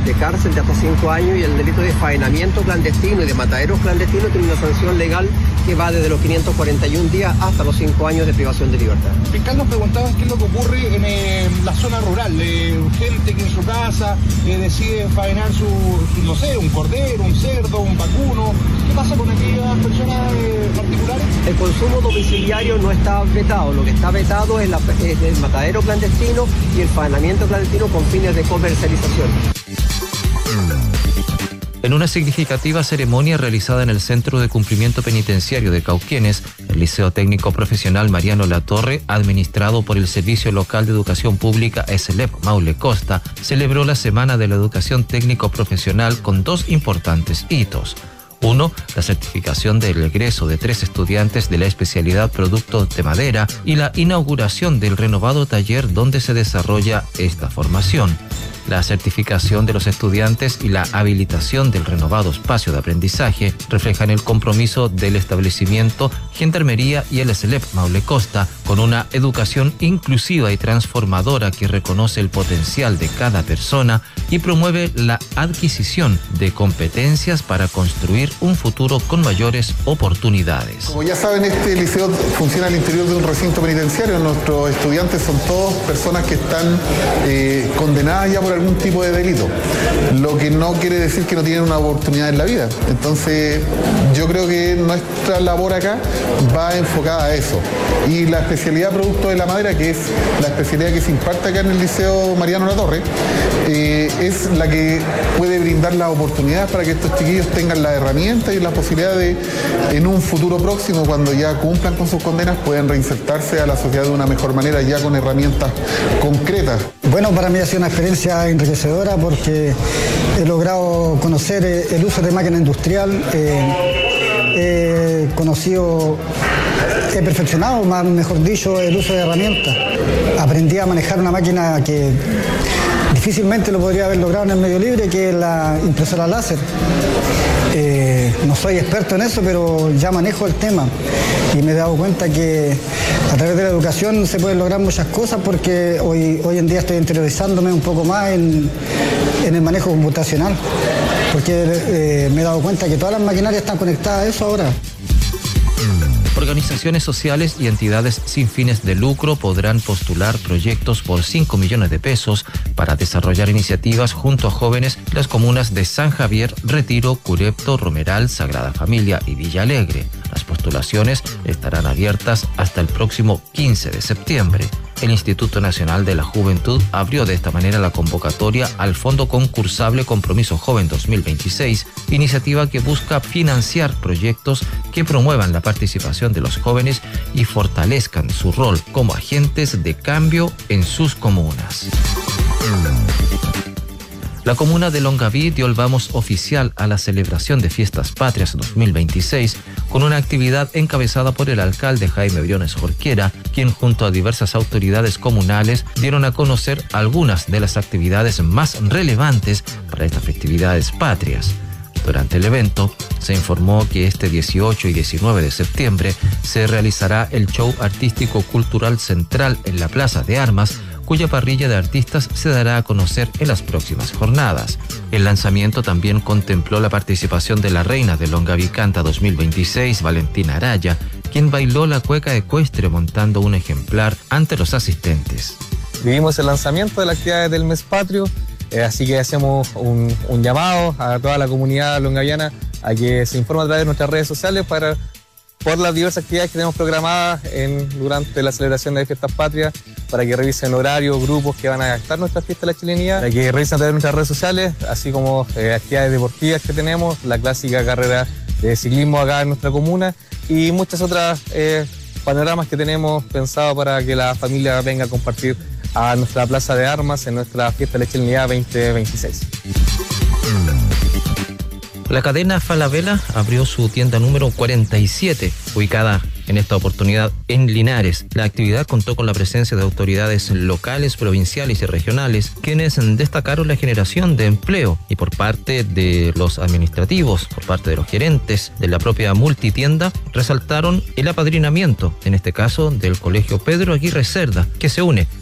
de cárcel de hasta 5 años y el delito de faenamiento clandestino y de mataderos clandestinos tiene una sanción legal que va desde los 541 días hasta los 5 años de privación de libertad. Fiscal, nos preguntaban qué es lo que ocurre en la zona rural, gente que en su casa decide faenar no sé, un cordero, un cerdo, un vacuno. ¿Qué pasa con aquellas personas particulares? El consumo domiciliario no está vetado, lo que está vetado es el matadero clandestino y el faenamiento clandestino con fines de comercialización. En una significativa ceremonia realizada en el Centro de Cumplimiento Penitenciario de Cauquenes, el Liceo Técnico Profesional Mariano Latorre, administrado por el Servicio Local de Educación Pública SLEP Maule Costa, celebró la Semana de la Educación Técnico Profesional con 2 importantes hitos. Uno, la certificación del egreso de 3 estudiantes de la especialidad Productos de Madera y la inauguración del renovado taller donde se desarrolla esta formación. La certificación de los estudiantes y la habilitación del renovado espacio de aprendizaje reflejan el compromiso del establecimiento Gendarmería y el SLEP Maule Costa con una educación inclusiva y transformadora que reconoce el potencial de cada persona y promueve la adquisición de competencias para construir un futuro con mayores oportunidades. Como ya saben, este liceo funciona al interior de un recinto penitenciario. Nuestros estudiantes son todos personas que están condenadas ya por algún tipo de delito, lo que no quiere decir que no tienen una oportunidad en la vida. Entonces, yo creo que nuestra labor acá va enfocada a eso. Y la especialidad Producto de la Madera, que es la especialidad que se imparte acá en el Liceo Mariano Latorre, es la que puede brindar las oportunidades para que estos chiquillos tengan las herramientas y la posibilidad de, en un futuro próximo, cuando ya cumplan con sus condenas, puedan reinsertarse a la sociedad de una mejor manera, ya con herramientas concretas. Bueno, para mí ha sido una experiencia enriquecedora porque he logrado conocer el uso de máquina industrial, he perfeccionado, mejor dicho, el uso de herramientas. Aprendí a manejar una máquina que difícilmente lo podría haber logrado en el medio libre, que es la impresora láser. No soy experto en eso, pero ya manejo el tema y me he dado cuenta que a través de la educación se pueden lograr muchas cosas, porque hoy en día estoy interiorizándome un poco más en el manejo computacional, porque me he dado cuenta que todas las maquinarias están conectadas a eso ahora. Organizaciones sociales y entidades sin fines de lucro podrán postular proyectos por 5 millones de pesos para desarrollar iniciativas junto a jóvenes en las comunas de San Javier, Retiro, Curepto, Romeral, Sagrada Familia y Villa Alegre. Las postulaciones estarán abiertas hasta el próximo 15 de septiembre. El Instituto Nacional de la Juventud abrió de esta manera la convocatoria al Fondo Concursable Compromiso Joven 2026, iniciativa que busca financiar proyectos que promuevan la participación de los jóvenes y fortalezcan su rol como agentes de cambio en sus comunas. La comuna de Longaví dio el vamos oficial a la celebración de Fiestas Patrias 2026 con una actividad encabezada por el alcalde Jaime Briones Jorquera, quien junto a diversas autoridades comunales dieron a conocer algunas de las actividades más relevantes para estas festividades patrias. Durante el evento, se informó que este 18 y 19 de septiembre se realizará el show artístico cultural central en la Plaza de Armas, cuya parrilla de artistas se dará a conocer en las próximas jornadas. El lanzamiento también contempló la participación de la reina de Longaví Canta 2026, Valentina Araya, quien bailó la cueca ecuestre montando un ejemplar ante los asistentes. Vivimos el lanzamiento de las actividades del mes patrio, así que hacemos un llamado a toda la comunidad longaviana a que se informe a través de nuestras redes sociales por las diversas actividades que tenemos programadas durante la celebración de Fiestas Patrias, para que revisen horarios, grupos que van a estar nuestra fiesta de la chilenidad, para que revisen a través de nuestras redes sociales, así como actividades deportivas que tenemos, la clásica carrera de ciclismo acá en nuestra comuna y muchas otras panoramas que tenemos pensado para que la familia venga a compartir a nuestra Plaza de Armas en nuestra fiesta de la chilenidad 2026. La cadena Falabella abrió su tienda número 47, ubicada en esta oportunidad en Linares. La actividad contó con la presencia de autoridades locales, provinciales y regionales, quienes destacaron la generación de empleo y por parte de los administrativos, por parte de los gerentes de la propia multitienda, resaltaron el apadrinamiento, en este caso del Colegio Pedro Aguirre Cerda, que se une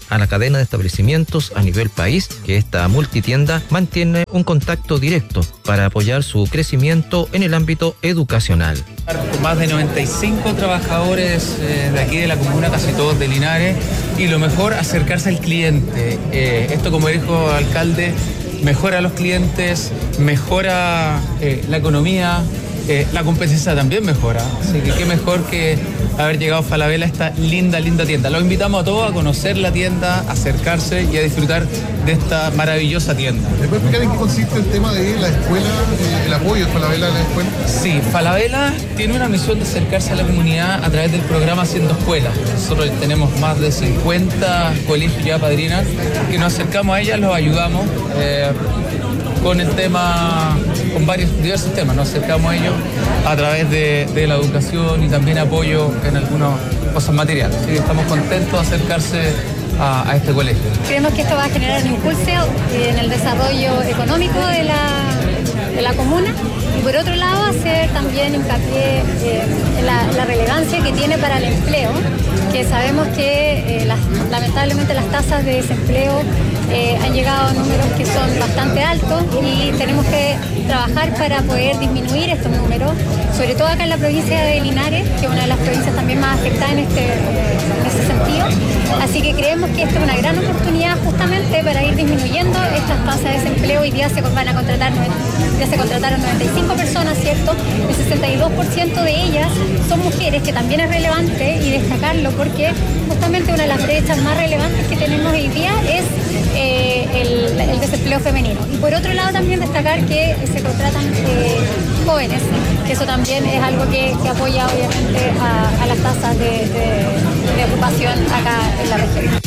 a la cadena de establecimientos a nivel país que esta multitienda mantiene un contacto directo para apoyar su crecimiento en el ámbito educacional. Con más de 95 trabajadores de aquí de la comuna, casi todos de Linares, y lo mejor, acercarse al cliente. Esto, como dijo el alcalde, mejora a los clientes, mejora la economía, la competencia también mejora. Así que qué mejor que haber llegado a Falabella, esta linda tienda. Los invitamos a todos a conocer la tienda, a acercarse y a disfrutar de esta maravillosa tienda. ¿Me puede explicar en qué consiste el tema de la escuela, el apoyo de Falabella a la escuela? Sí, Falabella tiene una misión de acercarse a la comunidad a través del programa Haciendo Escuela. Nosotros tenemos más de 50 colegios ya padrinas que nos acercamos a ellas, los ayudamos con el tema, con diversos temas. Nos acercamos a ellos a través de la educación y también apoyo en algunas cosas materiales. Así que estamos contentos de acercarse a este colegio. Creemos que esto va a generar un impulso en el desarrollo económico de la comuna, y por otro lado hacer también hincapié en la relevancia que tiene para el empleo, que sabemos que lamentablemente las tasas de desempleo han llegado a números que son bastante altos y tenemos que trabajar para poder disminuir estos números, sobre todo acá en la provincia de Linares, que es una de las provincias también más afectadas en ese sentido. Así que creemos que esta es una gran oportunidad justamente para ir disminuyendo estas tasas de desempleo. Hoy día se contrataron 95 personas, ¿cierto? El 62% de ellas son mujeres, que también es relevante y destacarlo porque justamente una de las brechas más relevantes que tenemos hoy día es el desempleo femenino. Y por otro lado también destacar que se contratan jóvenes, que eso también es algo que apoya obviamente a las tasas de ocupación acá en la región.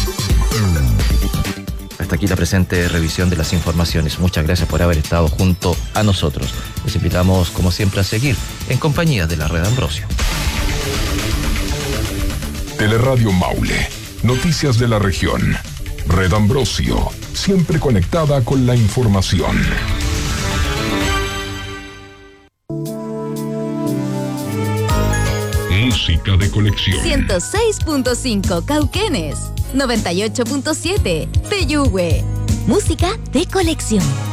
Hasta aquí la presente revisión de las informaciones. Muchas gracias por haber estado junto a nosotros. Les invitamos, como siempre, a seguir en compañía de la Red Ambrosio. Teleradio Maule. Noticias de la región. Red Ambrosio. Siempre conectada con la información. Música de colección. 106.5 Cauquenes. 98.7 Peyúgue. Música de colección.